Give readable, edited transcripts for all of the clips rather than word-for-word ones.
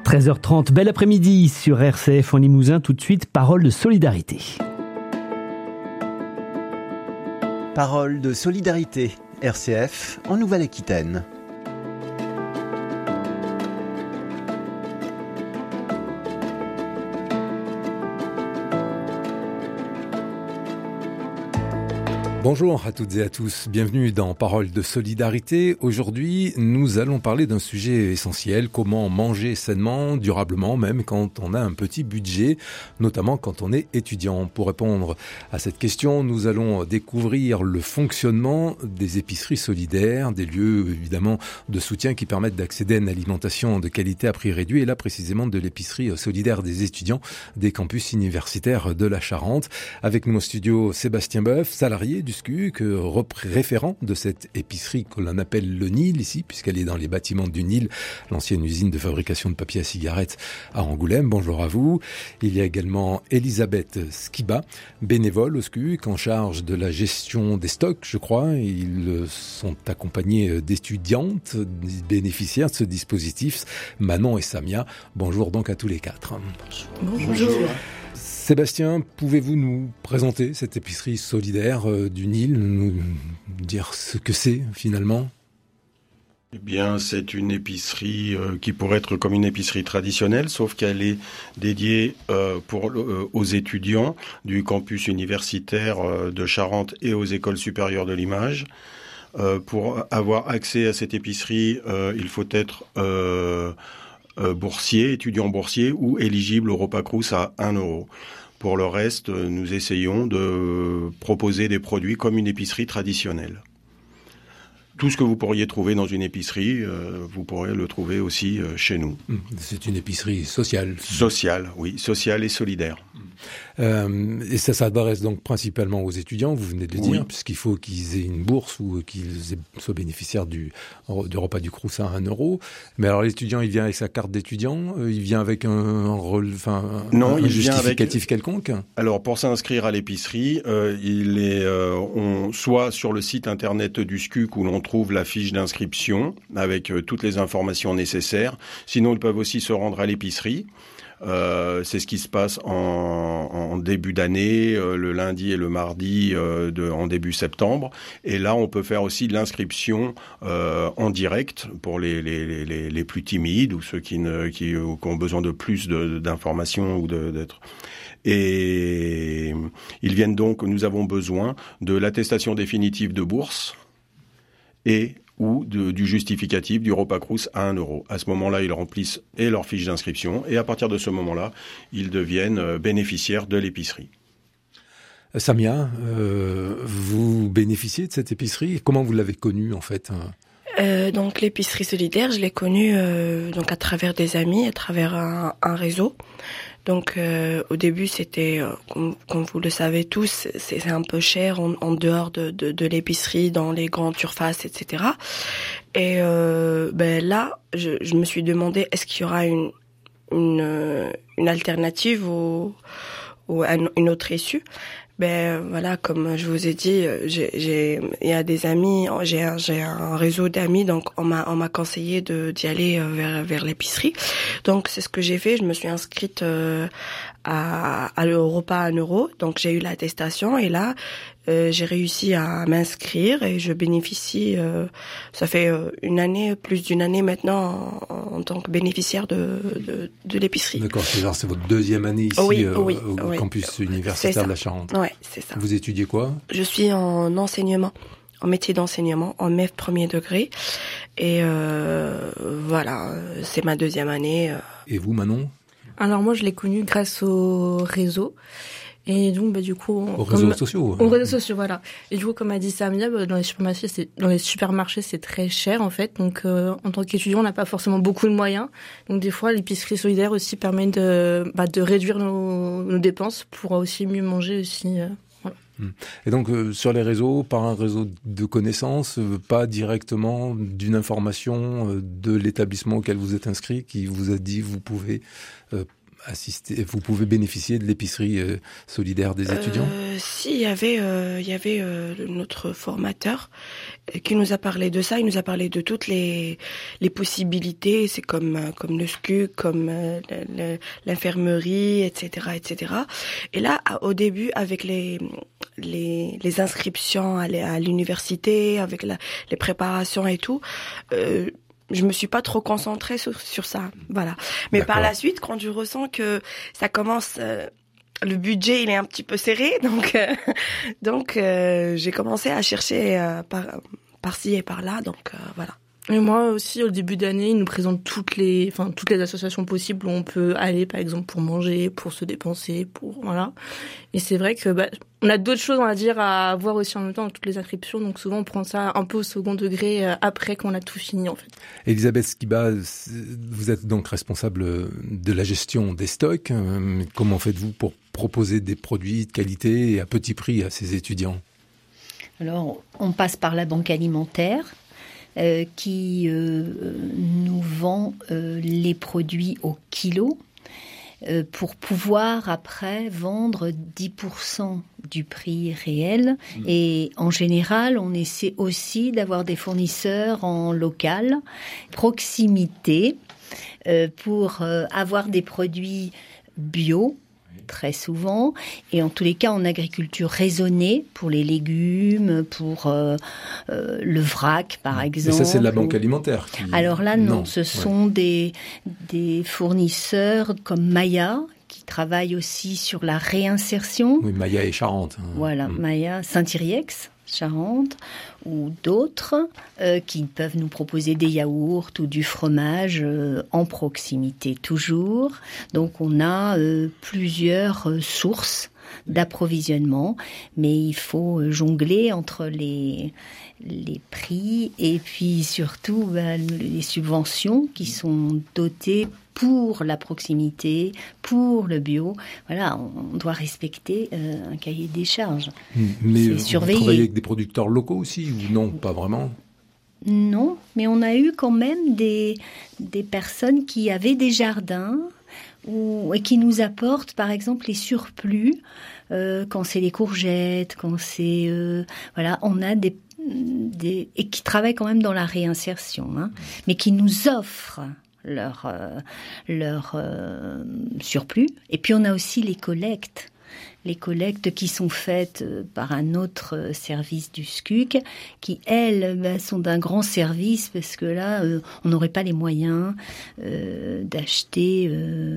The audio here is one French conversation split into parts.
13h30, bel après-midi sur RCF en Limousin. Tout de suite, parole de solidarité. Parole de solidarité, RCF en Nouvelle-Aquitaine. Bonjour à toutes et à tous, bienvenue dans Parole de solidarité. Aujourd'hui, nous allons parler d'un sujet essentiel, comment manger sainement, durablement, même quand on a un petit budget, notamment quand on est étudiant. Pour répondre à cette question, nous allons découvrir le fonctionnement des épiceries solidaires, des lieux évidemment de soutien qui permettent d'accéder à une alimentation de qualité à prix réduit, et là précisément de l'épicerie solidaire des étudiants des campus universitaires de la Charente. Avec nous au studio, Sébastien Boeuf, salarié du SCUC, référent de cette épicerie que l'on appelle le Nil ici, puisqu'elle est dans les bâtiments du Nil, l'ancienne usine de fabrication de papier à cigarettes à Angoulême. Bonjour à vous. Il y a également Elisabeth Skiba, bénévole au SCUC, en charge de la gestion des stocks, je crois. Ils sont accompagnés d'étudiantes, bénéficiaires de ce dispositif, Manon et Samia. Bonjour donc à tous les quatre. Bonjour. Sébastien, pouvez-vous nous présenter cette épicerie solidaire du Nil, nous dire ce que c'est finalement ? Eh bien, c'est une épicerie qui pourrait être comme une épicerie traditionnelle, sauf qu'elle est dédiée aux étudiants du campus universitaire de Charente et aux écoles supérieures de l'image. Pour avoir accès à cette épicerie, il faut être boursier, étudiant boursier ou éligible au repas Crous à 1 euro. Pour le reste, nous essayons de proposer des produits comme une épicerie traditionnelle. Tout ce que vous pourriez trouver dans une épicerie, vous pourrez le trouver aussi chez nous. C'est une épicerie sociale. Sociale, oui, sociale et solidaire. Et ça s'adresse donc principalement aux étudiants, vous venez de le dire, puisqu'il faut qu'ils aient une bourse ou qu'ils soient bénéficiaires du repas du Crous à 1 euro. Mais alors l'étudiant, il vient avec sa carte d'étudiant, il vient avec un justificatif quelconque. Alors pour s'inscrire à l'épicerie, il est soit sur le site internet du SCUC où l'on trouve la fiche d'inscription avec toutes les informations nécessaires. Sinon, ils peuvent aussi se rendre à l'épicerie. C'est ce qui se passe en début d'année, le lundi et le mardi en début septembre. Et là, on peut faire aussi de l'inscription en direct pour les plus timides ou ceux qui ont besoin de plus d'informations ou d'être. Et ils viennent donc. Nous avons besoin de l'attestation définitive de bourse ou du justificatif du repas Crous à 1 euro. À ce moment-là, ils remplissent leur fiche d'inscription et à partir de ce moment-là, ils deviennent bénéficiaires de l'épicerie. Samia, vous bénéficiez de cette épicerie ? Comment vous l'avez connue en fait ? Donc l'épicerie solidaire, je l'ai connue donc à travers des amis, à travers un réseau. Donc au début c'était, comme vous le savez tous, c'est un peu cher en dehors de l'épicerie, dans les grandes surfaces, etc. Et là, je me suis demandé est-ce qu'il y aura une alternative ou une autre issue. Voilà, comme je vous ai dit, il y a des amis, j'ai un réseau d'amis, donc on m'a conseillé d'y aller vers l'épicerie. Donc c'est ce que j'ai fait, je me suis inscrite à le repas à 1 euro. Donc j'ai eu l'attestation et là j'ai réussi à m'inscrire et je bénéficie, ça fait plus d'une année maintenant en tant que bénéficiaire de l'épicerie. D'accord, c'est votre deuxième année ici au campus universitaire de la Charente. Ouais, c'est ça. Vous étudiez quoi ? Je suis en enseignement, en métier d'enseignement, en MEF premier degré. Et voilà, c'est ma deuxième année. Et vous, Manon ? Alors moi, je l'ai connu grâce au réseau. Et donc, du coup... Aux réseaux sociaux. Aux réseaux sociaux, voilà. Et du coup, comme a dit Samia, dans les supermarchés, c'est très cher, en fait. Donc, en tant qu'étudiant, on n'a pas forcément beaucoup de moyens. Donc, des fois, l'épicerie solidaire aussi permet de réduire nos dépenses pour aussi mieux manger aussi. Voilà. Et donc, sur les réseaux, par un réseau de connaissances, pas directement d'une information de l'établissement auquel vous êtes inscrit, qui vous a dit vous pouvez vous pouvez bénéficier de l'épicerie solidaire des étudiants? Si, il y avait notre formateur qui nous a parlé de ça. Il nous a parlé de toutes les possibilités. C'est comme le SCUC, comme l'infirmerie, etc., etc. Et là, au début, avec les inscriptions à l'université, avec les préparations et tout, je me suis pas trop concentrée sur ça, voilà. Mais D'accord. par la suite, quand je ressens que ça commence, le budget il est un petit peu serré, donc j'ai commencé à chercher par-ci et par-là, donc voilà. Et moi aussi, au début d'année, ils nous présentent toutes les associations possibles où on peut aller, par exemple, pour manger, pour se dépenser, voilà. Et c'est vrai que, on a d'autres choses, on va dire, à voir aussi en même temps dans toutes les inscriptions. Donc souvent, on prend ça un peu au second degré après qu'on a tout fini, en fait. Elisabeth Skiba, vous êtes donc responsable de la gestion des stocks. Comment faites-vous pour proposer des produits de qualité et à petit prix à ces étudiants? Alors, on passe par la banque alimentaire qui nous vend les produits au kilo pour pouvoir après vendre 10% du prix réel. Et en général, on essaie aussi d'avoir des fournisseurs en local, proximité, pour avoir des produits bio, très souvent, et en tous les cas en agriculture raisonnée pour les légumes, pour le vrac par exemple. Mais ça c'est de la banque alimentaire. Alors là non, ce sont des fournisseurs comme Maya qui travaillent aussi sur la réinsertion. Oui, Maya et Charente. Voilà, Maya, Saint-Iriex, Charente, ou d'autres qui peuvent nous proposer des yaourts ou du fromage en proximité toujours. Donc on a plusieurs sources d'approvisionnement, mais il faut jongler entre les prix et puis surtout les subventions qui sont dotées pour la proximité, pour le bio. Voilà, on doit respecter un cahier des charges. Mais vous travaillez avec des producteurs locaux aussi ou non, pas vraiment? Non, mais on a eu quand même des personnes qui avaient des jardins et qui nous apportent par exemple les surplus quand c'est les courgettes, quand c'est voilà, on a et qui travaillent quand même dans la réinsertion, mais qui nous offrent leur surplus. Et puis on a aussi les collectes qui sont faites par un autre service du SCUC, qui elles sont d'un grand service parce que là on n'aurait pas les moyens d'acheter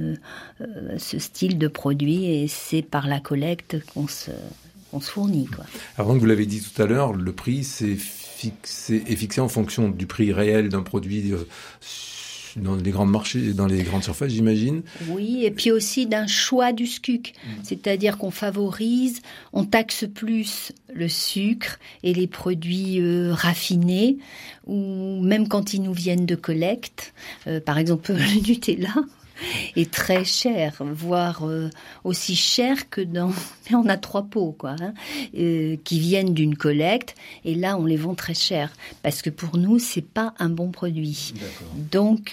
ce style de produit, et c'est par la collecte qu'on se fournit, quoi. Alors, vous l'avez dit tout à l'heure, le prix est fixé en fonction du prix réel d'un produit dans les grands marchés, dans les grandes surfaces, j'imagine. Oui, et puis aussi d'un choix du SCUC. C'est-à-dire qu'on favorise, on taxe plus le sucre et les produits raffinés, ou même quand ils nous viennent de collecte. Par exemple, le Nutella est très cher, voire aussi cher que dans... On a 3 pots, quoi, qui viennent d'une collecte, et là, on les vend très cher, parce que pour nous, c'est pas un bon produit. D'accord. Donc,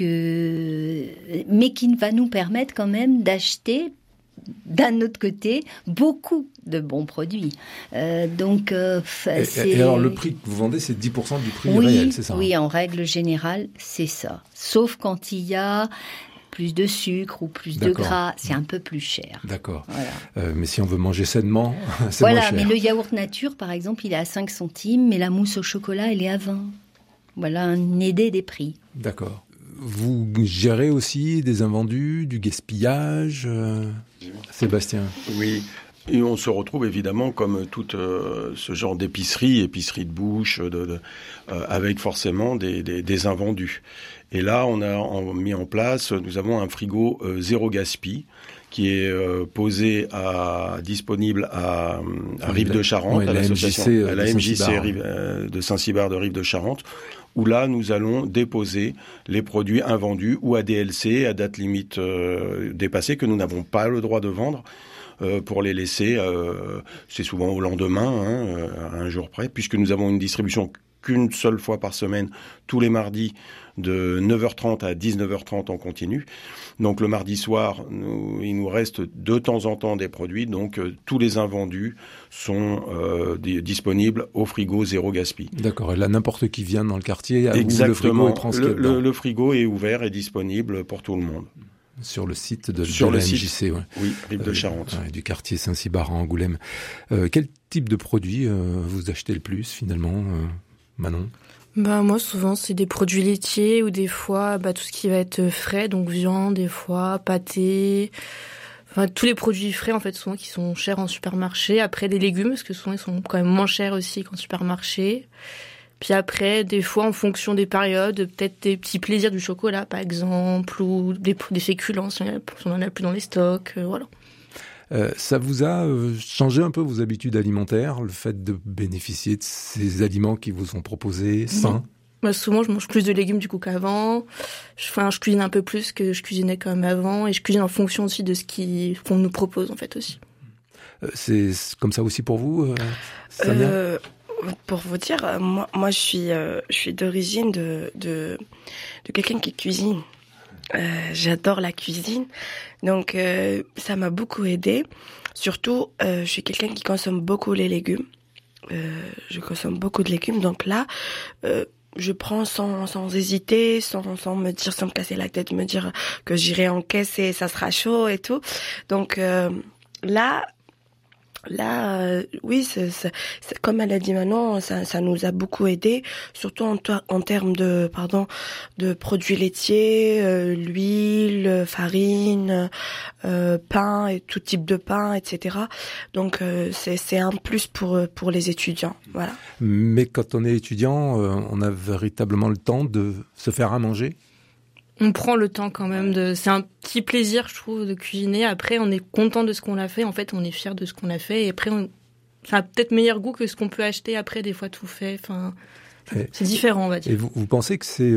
mais qui va nous permettre quand même d'acheter, d'un autre côté, beaucoup de bons produits. Et alors, le prix que vous vendez, c'est 10% du prix réel, c'est ça? Oui, en règle générale, c'est ça. Sauf quand il y a plus de sucre ou plus de gras, c'est un peu plus cher. D'accord. Voilà. Mais si on veut manger sainement, c'est moins cher. Mais le yaourt nature, par exemple, il est à 5 centimes, mais la mousse au chocolat, elle est à 20. Voilà un aidé des prix. D'accord. Vous gérez aussi des invendus, du gaspillage, Sébastien? Oui. Et on se retrouve évidemment comme tout ce genre d'épicerie de bouche, avec forcément des invendus. Et là, on a mis en place, nous avons un frigo zéro gaspi qui est disponible à Rive de Charente, à l'association, à la MJC de Saint-Cybard de Rive de Charente, où là, nous allons déposer les produits invendus ou à DLC, à date limite dépassée, que nous n'avons pas le droit de vendre. Pour les laisser, c'est souvent au lendemain, à un jour près, puisque nous avons une distribution qu'une seule fois par semaine, tous les mardis, de 9h30 à 19h30 en continu. Donc le mardi soir, il nous reste de temps en temps des produits. Donc tous les invendus sont disponibles au frigo Zéro Gaspi. D'accord, et là n'importe qui vient dans le quartier, exactement, le frigo, il prend ce qu'il y a dedans. Le frigo est ouvert et disponible pour tout le monde. Sur le site de la MJC, ouais. Oui, Rive de Charente. Du quartier Saint-Cybar à Angoulême. Quel type de produit vous achetez le plus finalement, Manon ? Moi, souvent, c'est des produits laitiers ou des fois, tout ce qui va être frais, donc viande, des fois, pâté. Enfin, tous les produits frais, en fait, souvent, qui sont chers en supermarché. Après, les légumes, parce que souvent, ils sont quand même moins chers aussi qu'en supermarché. Puis après, des fois, en fonction des périodes, peut-être des petits plaisirs du chocolat, par exemple, ou des féculents, si on en a plus dans les stocks, voilà. Ça vous a changé un peu vos habitudes alimentaires, le fait de bénéficier de ces aliments qui vous sont proposés sains ? Souvent, je mange plus de légumes du coup qu'avant. Je cuisine un peu plus que je cuisinais quand même avant, et je cuisine en fonction aussi de ce qu'on nous propose en fait aussi. C'est comme ça aussi pour vous, Samia ? Pour vous dire, moi je suis d'origine de quelqu'un qui cuisine. J'adore la cuisine, donc ça m'a beaucoup aidée. Surtout, je suis quelqu'un qui consomme beaucoup les légumes. Je consomme beaucoup de légumes, donc là, je prends sans hésiter, sans me casser la tête, me dire que j'irai en caisse et ça sera chaud et tout. Donc là, oui, c'est, comme elle a dit Manon, ça nous a beaucoup aidé, surtout en termes de produits laitiers, l'huile, farine, pain et tout type de pain, etc. Donc c'est un plus pour les étudiants, voilà. Mais quand on est étudiant, on a véritablement le temps de se faire à manger ? On prend le temps quand même c'est un petit plaisir, je trouve, de cuisiner. Après, on est content de ce qu'on a fait. En fait, on est fier de ce qu'on a fait. Et après, ça a peut-être meilleur goût que ce qu'on peut acheter après, des fois tout fait. Enfin, c'est différent, on va dire. Et vous pensez que c'est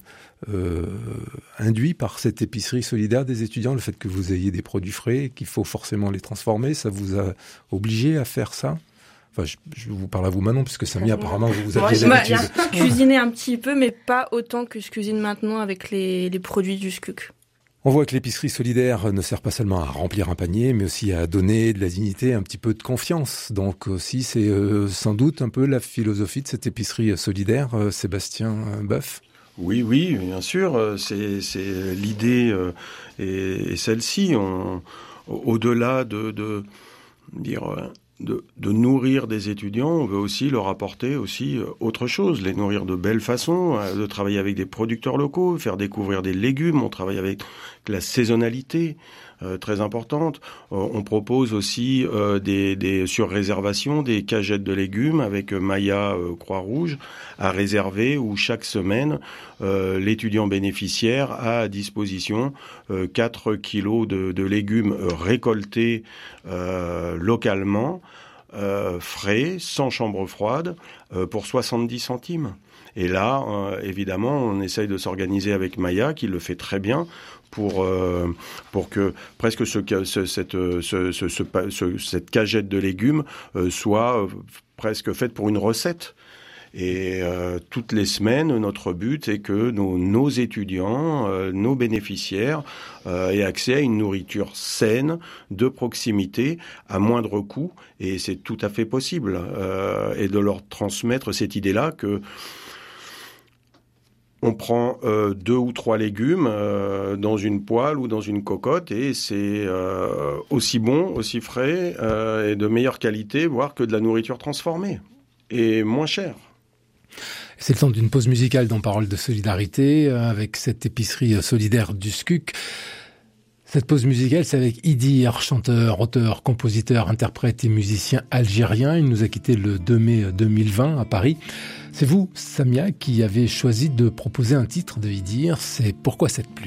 induit par cette épicerie solidaire des étudiants, le fait que vous ayez des produits frais et qu'il faut forcément les transformer, ça vous a obligé à faire ça ? Enfin, je vous parle à vous Manon, puisque Samia, apparemment, vous aviez l'habitude. Je cuisinais un petit peu, mais pas autant que je cuisine maintenant avec les produits du SCUC. On voit que l'épicerie solidaire ne sert pas seulement à remplir un panier, mais aussi à donner de la dignité, un petit peu de confiance. Donc aussi, c'est sans doute un peu la philosophie de cette épicerie solidaire, Sébastien Boeuf. Oui, bien sûr. C'est l'idée et celle-ci. Au-delà de nourrir des étudiants, on veut aussi leur apporter aussi autre chose, les nourrir de belles façons, de travailler avec des producteurs locaux, faire découvrir des légumes, on travaille avec la saisonnalité très importante. On propose aussi des sur réservation des cagettes de légumes avec Maya Croix-Rouge à réserver, où chaque semaine l'étudiant bénéficiaire a à disposition 4 kilos de légumes récoltés localement, frais, sans chambre froide, pour 70 centimes. Et là, évidemment, on essaye de s'organiser avec Maya, qui le fait très bien, pour que presque cette cagette de légumes soit presque faite pour une recette. Et toutes les semaines, notre but est que nos étudiants, nos bénéficiaires aient accès à une nourriture saine, de proximité, à moindre coût. Et c'est tout à fait possible. Et de leur transmettre cette idée-là que on prend 2 ou 3 légumes dans une poêle ou dans une cocotte et c'est aussi bon, aussi frais et de meilleure qualité, voire que de la nourriture transformée et moins chère. C'est le temps d'une pause musicale dans Paroles de solidarité avec cette épicerie solidaire du SCUC. Cette pause musicale, c'est avec Idir, chanteur, auteur, compositeur, interprète et musicien algérien. Il nous a quittés le 2 mai 2020 à Paris. C'est vous, Samia, qui avez choisi de proposer un titre de Idir, c'est « Pourquoi cette pluie ?»